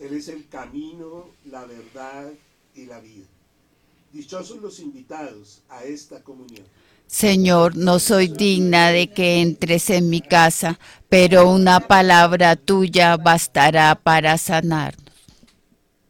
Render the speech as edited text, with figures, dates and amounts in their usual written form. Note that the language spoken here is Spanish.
Él es el camino, la verdad y la vida. Dichosos los invitados a esta comunión. Señor, no soy digna de que entres en mi casa, pero una palabra tuya bastará para sanar.